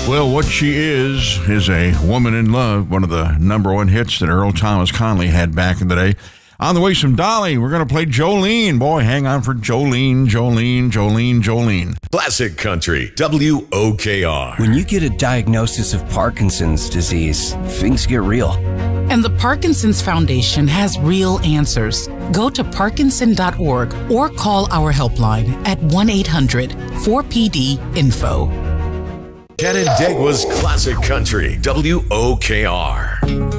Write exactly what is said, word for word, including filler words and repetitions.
Well, What She Is is a woman in love, one of the number one hits that Earl Thomas Conley had back in the day. On the way, some Dolly. We're going to play Jolene. Boy, hang on for Jolene, Jolene, Jolene, Jolene. Classic Country, W O K R. When you get a diagnosis of Parkinson's disease, things get real. And the Parkinson's Foundation has real answers. Go to parkinson dot org or call our helpline at one eight hundred four P D info. Canandaigua's Classic Country, W O K R.